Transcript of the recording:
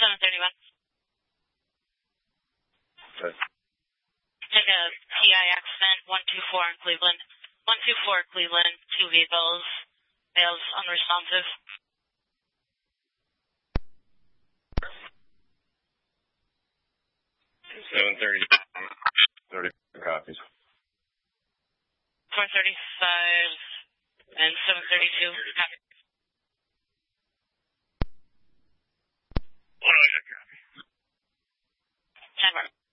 731. Okay. Took a PI accident, 124 in Cleveland. 124 Cleveland, 2 vehicles, males unresponsive. 730. 30 copies. 435 and 732 copy. What do I got copy? 10 more.